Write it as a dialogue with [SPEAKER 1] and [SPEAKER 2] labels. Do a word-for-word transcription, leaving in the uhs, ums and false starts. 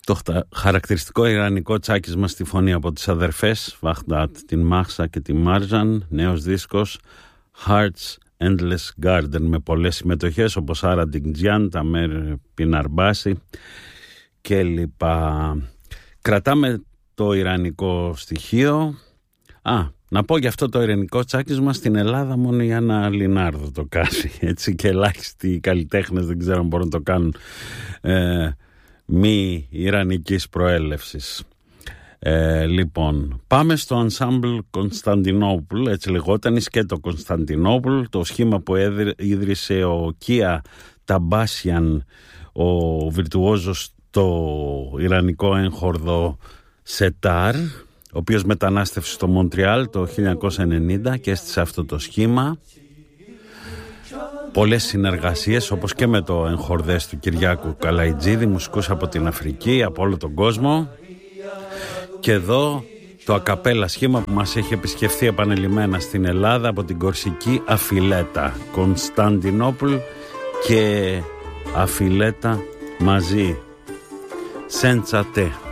[SPEAKER 1] Το χαρακτηριστικό ιρανικό τσάκισμα στη φωνή από τις αδερφές Βαχντάτ, την Μάχσα και τη Μάρζαν. Νέος δίσκος Hearts Endless Garden με πολλές συμμετοχές όπως Άρα Ντιγκτζιάν, Ταμέρ Πιναρμπάση και λοιπά. Κρατάμε το ιρανικό στοιχείο. Α, να πω για αυτό το ιρανικό τσάκισμα, στην Ελλάδα μόνο η Άννα Λινάρδο το κάνει, έτσι, και ελάχιστοι καλλιτέχνες δεν ξέρω αν μπορούν να το κάνουν ε, μη ιρανικής προέλευσης. Ε, λοιπόν, πάμε στο Ensemble Constantinople, έτσι λεγόταν, σκέτο Constantinople, το σχήμα που ίδρυσε ο Κία Ταμπάσιαν, ο βιρτουόζος στο ιρανικό έγχορδο Σετάρ, ο οποίος μετανάστευσε στο Μοντριάλ το χίλια εννιακόσια ενενήντα και έστησε αυτό το σχήμα. Πολλές συνεργασίες, όπως και με το εγχορδές του Κυριάκου Καλαϊτζίδη, μουσικούς από την Αφρική, από όλο τον κόσμο. Και εδώ το ακαπέλα σχήμα που μας έχει επισκεφθεί επανειλημμένα στην Ελλάδα από την κορσική Αφιλέτα. Κωνσταντινόπουλ και Αφιλέτα μαζί. Senza te.